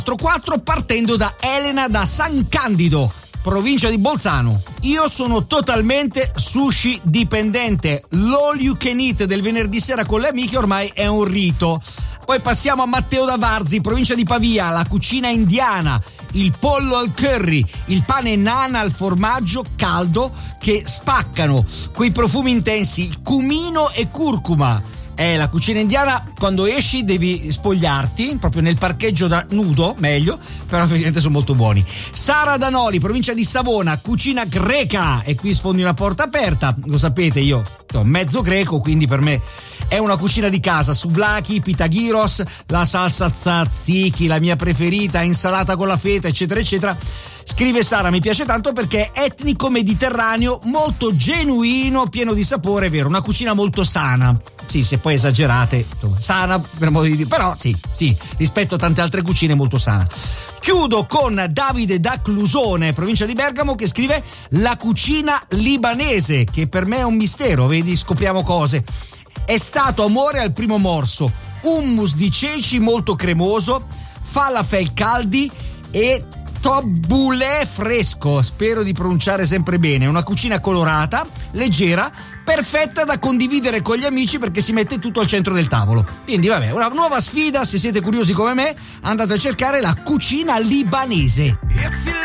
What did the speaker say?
4 partendo da Elena da San Candido, provincia di Bolzano. Io sono totalmente sushi dipendente. L'all you can eat del venerdì sera con le amiche ormai è un rito. Poi passiamo a Matteo da Varzi, provincia di Pavia, la cucina indiana, il pollo al curry, il pane nana al formaggio caldo che spaccano, quei profumi intensi, cumino e curcuma. La cucina indiana, quando esci devi spogliarti proprio nel parcheggio da nudo, meglio, però ovviamente sono molto buoni. Sara Danoli, provincia di Savona, cucina greca, e qui sfondi una porta aperta. Lo sapete, io sono mezzo greco, quindi per me è una cucina di casa. Souvlaki, pita gyros, la salsa tzatziki, la mia preferita, insalata con la feta, eccetera eccetera. Scrive Sara, mi piace tanto perché è etnico mediterraneo, molto genuino, pieno di sapore, è vero, una cucina molto sana. Sì, se poi esagerate, insomma, sana per modo di dire, però sì, rispetto a tante altre cucine molto sana. Chiudo con Davide da Clusone, provincia di Bergamo, che scrive la cucina libanese, che per me è un mistero, vedi, scopriamo cose. È stato amore al primo morso, hummus di ceci molto cremoso, falafel caldi e tabbouleh fresco, spero di pronunciare sempre bene. Una cucina colorata, leggera, perfetta da condividere con gli amici perché si mette tutto al centro del tavolo. Quindi vabbè, una nuova sfida, se siete curiosi come me andate a cercare la cucina libanese.